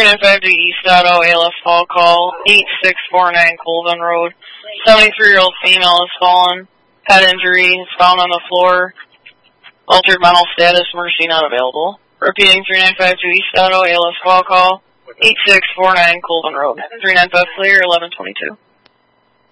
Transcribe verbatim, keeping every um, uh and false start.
nine five to East Auto, A L F call call, eight six four nine Colvin Road. seventy-three-year-old female is fallen. Head injury is found on the floor. Altered mental status, mercy not available. Repeating three nine five to East Auto, A L F call call, eight six four nine Colvin Road. three nine five clear, eleven twenty-two.